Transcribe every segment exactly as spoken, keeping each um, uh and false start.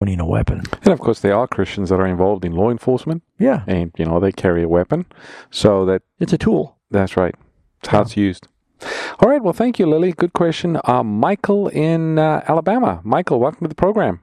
opening a weapon. And of course, there are Christians that are involved in law enforcement. Yeah. And, you know, they carry a weapon. So that... It's a tool. That's right. It's how yeah. it's used. All right. Well, thank you, Lily. Good question. Uh, Michael in uh, Alabama. Michael, welcome to the program.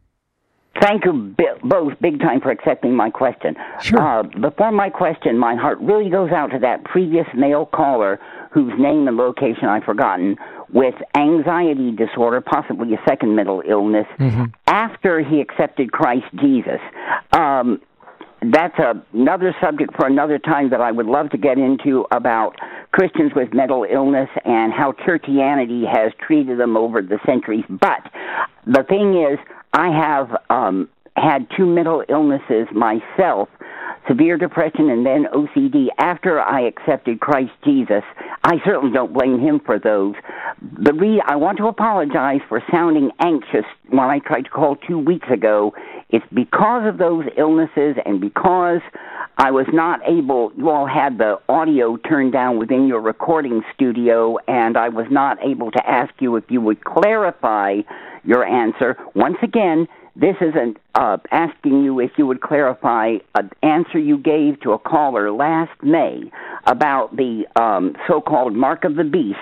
Thank you both big time for accepting my question. Sure. Uh, before my question, my heart really goes out to that previous male caller whose name and location I've forgotten, with anxiety disorder, possibly a second mental illness, mm-hmm. after he accepted Christ Jesus. Um, that's a, another subject for another time that I would love to get into about Christians with mental illness and how churchianity has treated them over the centuries. But the thing is, I have um, had two mental illnesses myself, severe depression and then O C D, after I accepted Christ Jesus. I certainly don't blame him for those. The re- I want to apologize for sounding anxious when I tried to call two weeks ago. It's because of those illnesses and because I was not able, you all had the audio turned down within your recording studio, and I was not able to ask you if you would clarify your answer. Once again, this isn't uh, asking you if you would clarify an answer you gave to a caller last May about the um, so-called mark of the beast.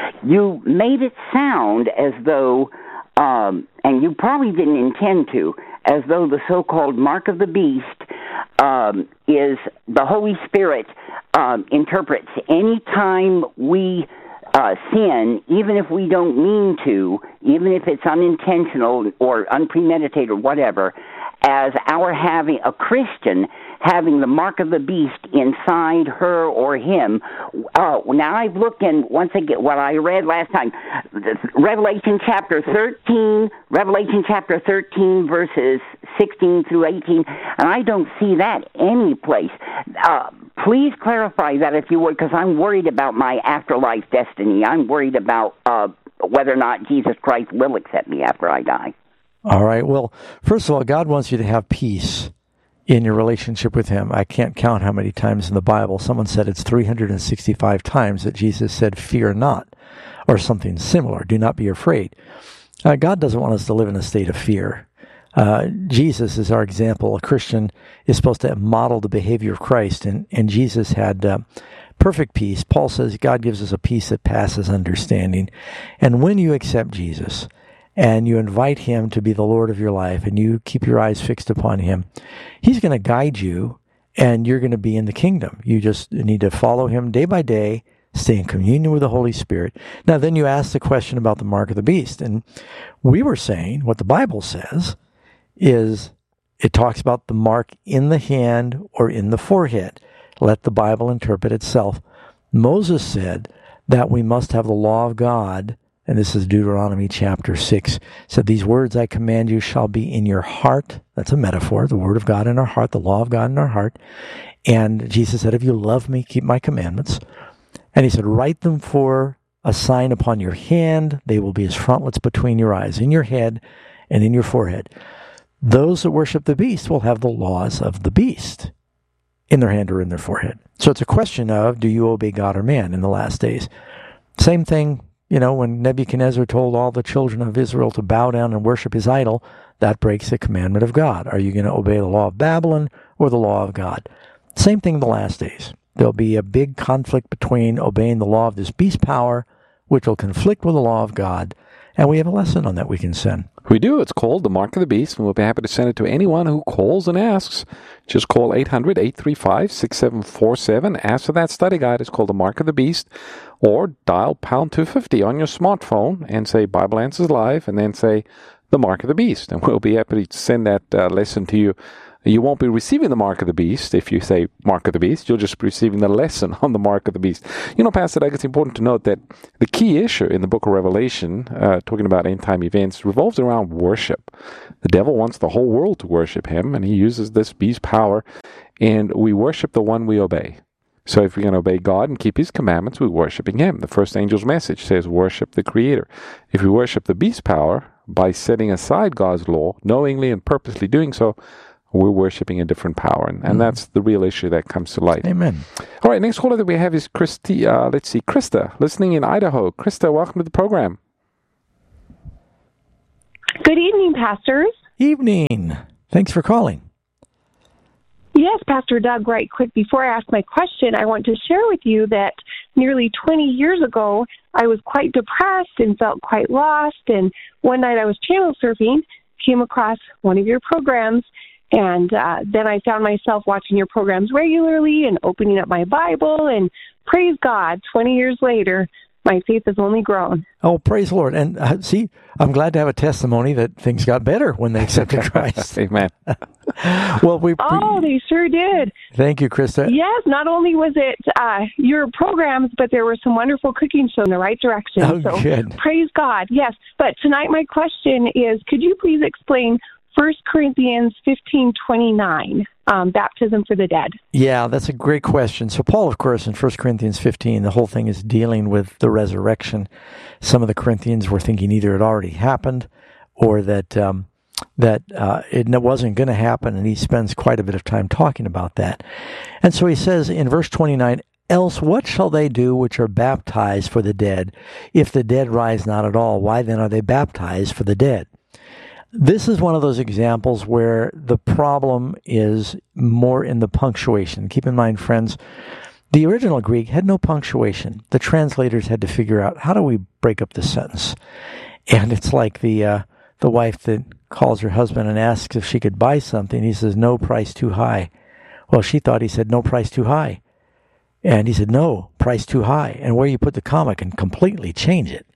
You made it sound as though, um, and you probably didn't intend to, as though the so-called mark of the beast um, is the Holy Spirit um, interprets any time we Uh, sin, even if we don't mean to, even if it's unintentional or unpremeditated or whatever, as our having a Christian having the mark of the beast inside her or him. Uh, now I've looked in, once again, what I read last time, Revelation chapter thirteen, Revelation chapter thirteen, verses sixteen through eighteen, and I don't see that any place. Uh, please clarify that if you would, because I'm worried about my afterlife destiny. I'm worried about uh, whether or not Jesus Christ will accept me after I die. All right. Well, first of all, God wants you to have peace in your relationship with him. I can't count how many times in the Bible. Someone said it's three hundred sixty-five times that Jesus said, fear not, or something similar. Do not be afraid. Uh, God doesn't want us to live in a state of fear. Uh, Jesus is our example. A Christian is supposed to model the behavior of Christ, and, and Jesus had uh, perfect peace. Paul says God gives us a peace that passes understanding. And when you accept Jesus, and you invite him to be the Lord of your life, and you keep your eyes fixed upon him, he's going to guide you, and you're going to be in the kingdom. You just need to follow him day by day, stay in communion with the Holy Spirit. Now, then you ask the question about the mark of the beast, and we were saying what the Bible says is it talks about the mark in the hand or in the forehead. Let the Bible interpret itself. Moses said that we must have the law of God, and this is Deuteronomy chapter six, said, these words I command you shall be in your heart. That's a metaphor, the word of God in our heart, the law of God in our heart. And Jesus said, if you love me, keep my commandments. And he said, write them for a sign upon your hand. They will be as frontlets between your eyes, in your head and in your forehead. Those that worship the beast will have the laws of the beast in their hand or in their forehead. So it's a question of, do you obey God or man in the last days? Same thing, you know, when Nebuchadnezzar told all the children of Israel to bow down and worship his idol, that breaks the commandment of God. Are you going to obey the law of Babylon or the law of God? Same thing in the last days. There'll be a big conflict between obeying the law of this beast power, which will conflict with the law of God, and we have a lesson on that we can send. We do. It's called The Mark of the Beast, and we'll be happy to send it to anyone who calls and asks. Just call eight hundred, eight three five, six seven four seven. Ask for that study guide. It's called The Mark of the Beast. Or dial pound two fifty on your smartphone and say Bible Answers Live, and then say The Mark of the Beast. And we'll be happy to send that uh, lesson to you. You won't be receiving the Mark of the Beast if you say Mark of the Beast. You'll just be receiving the lesson on the Mark of the Beast. You know, Pastor Doug, it's important to note that the key issue in the book of Revelation, uh, talking about end-time events, revolves around worship. The devil wants the whole world to worship him, and he uses this beast power, and we worship the one we obey. So if we're going to obey God and keep his commandments, we're worshiping him. The first angel's message says worship the Creator. If we worship the beast power by setting aside God's law, knowingly and purposely doing so, we're worshiping a different power, and, and mm. that's the real issue that comes to light. Amen. All right, next caller that we have is Christy, uh, let's see, Krista, listening in Idaho. Krista, welcome to the program. Good evening, pastors. evening. Thanks for calling. Yes, Pastor Doug, right quick, before I ask my question, I want to share with you that nearly twenty years ago, I was quite depressed and felt quite lost, and one night I was channel surfing, came across one of your programs, and uh, then I found myself watching your programs regularly and opening up my Bible, and praise God, twenty years later, my faith has only grown. Oh, praise the Lord. And uh, see, I'm glad to have a testimony that things got better when they accepted Christ. Amen. Well, we. Oh, they sure did. Thank you, Krista. Yes, not only was it uh, your programs, but there were some wonderful cooking shows in the right direction. Oh, so good. Praise God. Yes. But tonight my question is, could you please explain First Corinthians fifteen twenty-nine, um, baptism for the dead? Yeah, that's a great question. So Paul, of course, in First Corinthians fifteen, the whole thing is dealing with the resurrection. Some of the Corinthians were thinking either it already happened or that um, that uh, it wasn't going to happen, and he spends quite a bit of time talking about that. And so he says in verse twenty-nine, "Else what shall they do which are baptized for the dead? If the dead rise not at all, why then are they baptized for the dead?" This is one of those examples where the problem is more in the punctuation. Keep in mind, friends, the original Greek had no punctuation. The translators had to figure out, how do we break up the sentence? And it's like the uh, the wife that calls her husband and asks if she could buy something. He says, "No price too high." Well, she thought he said, "No price too high." And he said, "No, price too high." And where you put the comma can completely change it.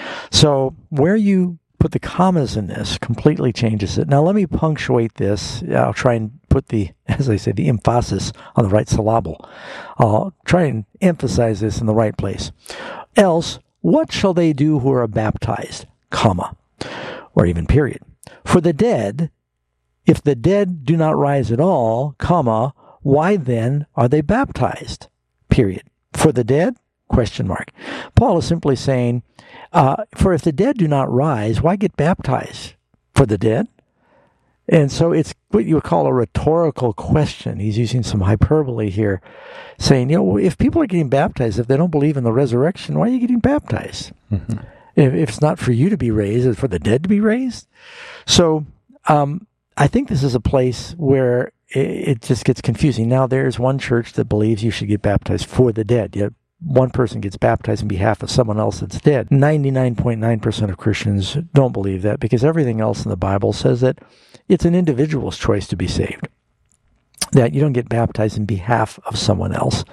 So where you put the commas in this completely changes it. Now let me punctuate this. I'll try and put the, as I say, the emphasis on the right syllable. I'll try and emphasize this in the right place. "Else, what shall they do who are baptized, comma, or even period? For the dead, if the dead do not rise at all, comma, why then are they baptized, period? For the dead, question mark." Paul is simply saying, uh, for if the dead do not rise, why get baptized? For the dead? And so it's what you would call a rhetorical question. He's using some hyperbole here, saying, you know, if people are getting baptized, if they don't believe in the resurrection, why are you getting baptized? Mm-hmm. If, if it's not for you to be raised, it's for the dead to be raised. So um, I think this is a place where it, it just gets confusing. Now, there's one church that believes you should get baptized for the dead. Yet one person gets baptized on behalf of someone else that's dead. ninety-nine point nine percent of Christians don't believe that, because everything else in the Bible says that it's an individual's choice to be saved, that you don't get baptized in behalf of someone else.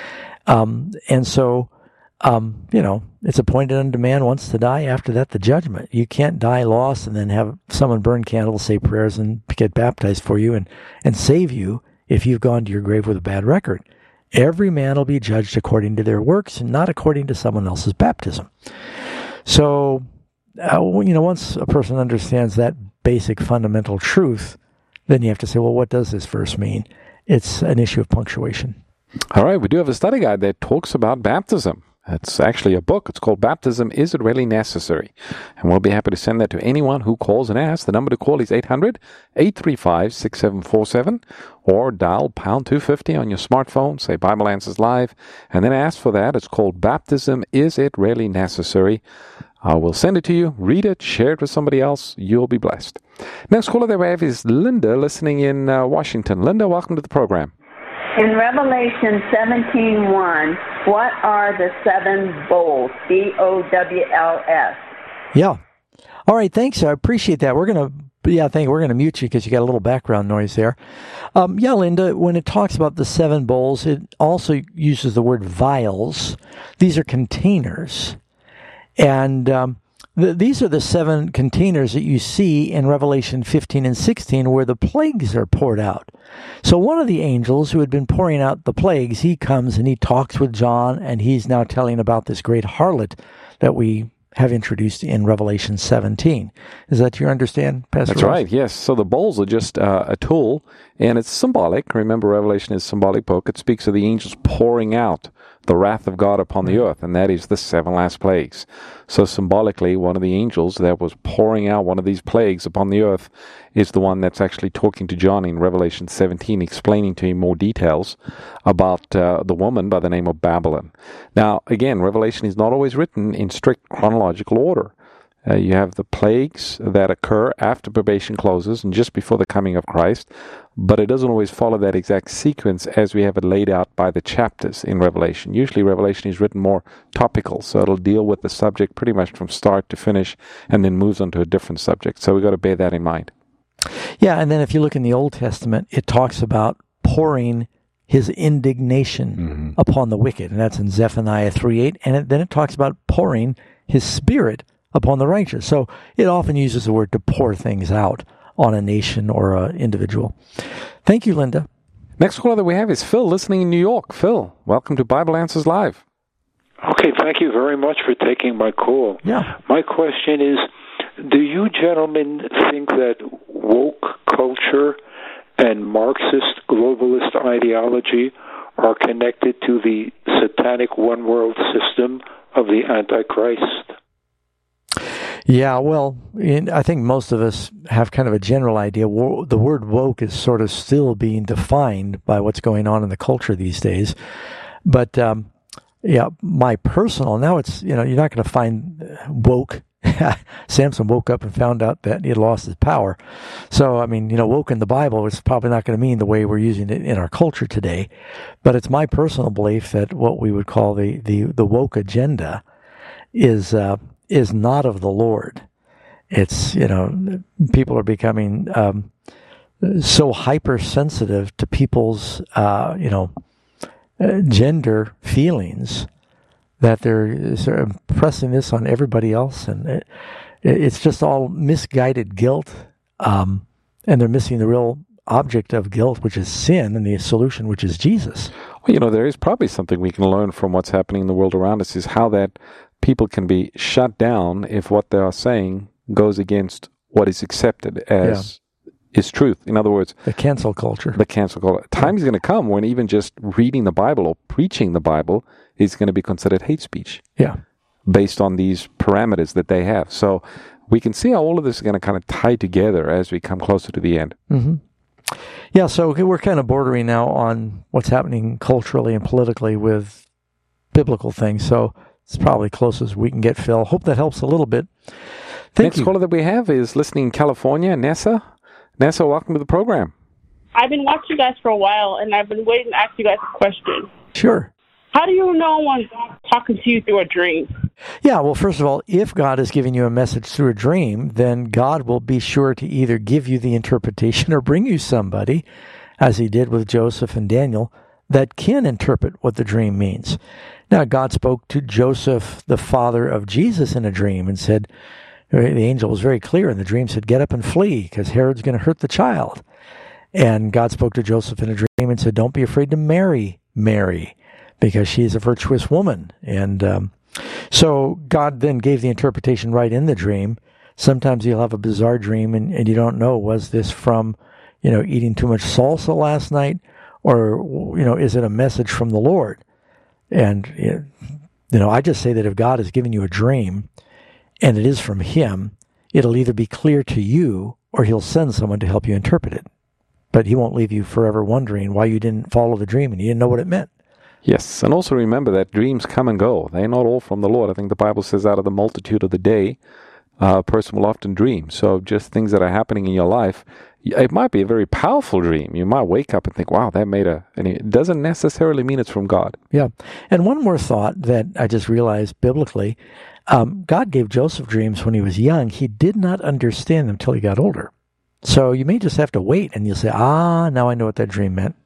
Um, and so, um, you know, it's appointed unto man once to die, after that the judgment. You can't die lost and then have someone burn candles, say prayers, and get baptized for you and, and save you if you've gone to your grave with a bad record. Every man will be judged according to their works and not according to someone else's baptism. So, uh, you know, once a person understands that basic fundamental truth, then you have to say, well, what does this verse mean? It's an issue of punctuation. All right, we do have a study guide that talks about baptism. It's actually a book. It's called Baptism, Is It Really Necessary? And we'll be happy to send that to anyone who calls and asks. The number to call is eight hundred, eight three five, six seven four seven, or dial pound two fifty on your smartphone, say Bible Answers Live, and then ask for that. It's called Baptism, Is It Really Necessary? Uh, we'll send it to you, read it, share it with somebody else. You'll be blessed. Next caller that we have is Linda, listening in uh, Washington. Linda, welcome to the program. In Revelation seventeen one, what are the seven bowls? B O W L S. Yeah. All right, thanks. I appreciate that. We're going to, yeah, I think we're going to mute you because you got a little background noise there. Um, yeah, Linda, when it talks about the seven bowls, it also uses the word vials. These are containers. And um, th- these are the seven containers that you see in Revelation fifteen and sixteen where the plagues are poured out. So one of the angels who had been pouring out the plagues, he comes and he talks with John, and he's now telling about this great harlot that we have introduced in Revelation seventeen. Is that your understand, Pastor That's Ross? right, yes. So the bowls are just uh, a tool, and it's symbolic. Remember, Revelation is a symbolic book. It speaks of the angels pouring out the wrath of God upon the earth, and that is the seven last plagues. So symbolically, one of the angels that was pouring out one of these plagues upon the earth is the one that's actually talking to John in Revelation seventeen, explaining to him more details about uh, the woman by the name of Babylon. Now, again, Revelation is not always written in strict chronological order. Uh, you have the plagues that occur after probation closes and just before the coming of Christ, but it doesn't always follow that exact sequence as we have it laid out by the chapters in Revelation. Usually Revelation is written more topical, so it'll deal with the subject pretty much from start to finish and then moves on to a different subject. So we've got to bear that in mind. Yeah, and then if you look in the Old Testament, it talks about pouring his indignation mm-hmm. upon the wicked, and that's in Zephaniah three eight, and it, then it talks about pouring his Spirit upon the righteous. So it often uses the word to pour things out on a nation or an individual. Thank you, Linda. Next caller that we have is Phil, listening in New York. Phil, welcome to Bible Answers Live. Okay, thank you very much for taking my call. Yeah. My question is, do you gentlemen think that woke culture and Marxist globalist ideology are connected to the satanic one-world system of the Antichrist? Yeah, well, in, I think most of us have kind of a general idea. Wo- the word woke is sort of still being defined by what's going on in the culture these days. But, um, yeah, my personal, now it's, you know, you're not going to find woke. Samson woke up and found out that he had lost his power. So, I mean, you know, woke in the Bible is probably not going to mean the way we're using it in our culture today. But it's my personal belief that what we would call the, the, the woke agenda is... Uh, is not of the Lord. It's, you know, people are becoming um, so hypersensitive to people's, uh, you know, uh, gender feelings that they're sort of pressing this on everybody else. And it, it's just all misguided guilt. Um, and they're missing the real object of guilt, which is sin, and the solution, which is Jesus. Well, you know, there is probably something we can learn from what's happening in the world around us, is how that people can be shut down if what they are saying goes against what is accepted as yeah. is truth. In other words, the cancel culture. The cancel culture. Time is going to come when even just reading the Bible or preaching the Bible is going to be considered hate speech. Yeah. Based on these parameters that they have. So we can see how all of this is going to kind of tie together as we come closer to the end. Mm-hmm. Yeah, so we're kind of bordering now on what's happening culturally and politically with biblical things. So it's probably closest we can get, Phil. Hope that helps a little bit. Thank Next you. caller that we have is listening in California, Nessa. Nessa, welcome to the program. I've been watching you guys for a while, and I've been waiting to ask you guys a question. Sure. How do you know when God's talking to you through a dream? Yeah, well, first of all, if God is giving you a message through a dream, then God will be sure to either give you the interpretation or bring you somebody, as he did with Joseph and Daniel, that can interpret what the dream means. Now, God spoke to Joseph, the father of Jesus, in a dream and said, the angel was very clear in the dream, said, get up and flee because Herod's going to hurt the child. And God spoke to Joseph in a dream and said, don't be afraid to marry Mary because she is a virtuous woman. And um, so God then gave the interpretation right in the dream. Sometimes you'll have a bizarre dream and, and you don't know, was this from, you know, eating too much salsa last night? Or, you know, is it a message from the Lord? And, you know, I just say that if God has given you a dream and it is from him, it'll either be clear to you or he'll send someone to help you interpret it. But he won't leave you forever wondering why you didn't follow the dream and you didn't know what it meant. Yes, and also remember that dreams come and go. They're not all from the Lord. I think the Bible says out of the multitude of the day, uh, a person will often dream. So just things that are happening in your life, it might be a very powerful dream. You might wake up and think, wow, that made a... And it doesn't necessarily mean it's from God. Yeah. And one more thought that I just realized biblically, um, God gave Joseph dreams when he was young. He did not understand them until he got older. So you may just have to wait and you'll say, ah, now I know what that dream meant.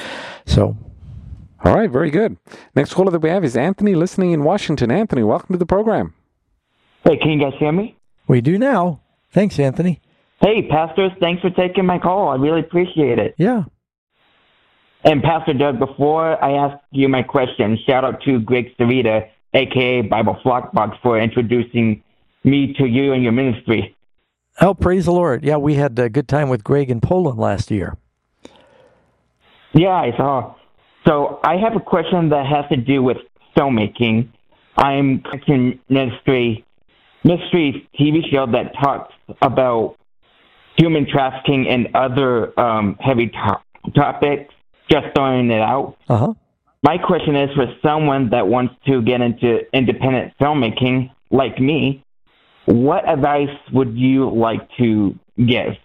So... All right, very good. Next caller that we have is Anthony, listening in Washington. Anthony, welcome to the program. Hey, can you guys hear me? We do now. Thanks, Anthony. Hey, pastors, thanks for taking my call. I really appreciate it. Yeah. And Pastor Doug, before I ask you my question, shout out to Greg Sarita, a k a. Bible Flockbox, for introducing me to you and your ministry. Oh, praise the Lord. Yeah, we had a good time with Greg in Poland last year. Yeah, I saw. So I have a question that has to do with filmmaking. I'm in ministry, mystery T V show that talks about human trafficking and other um, heavy to- topics, just throwing it out. Uh-huh. My question is for someone that wants to get into independent filmmaking, like me, what advice would you like to give?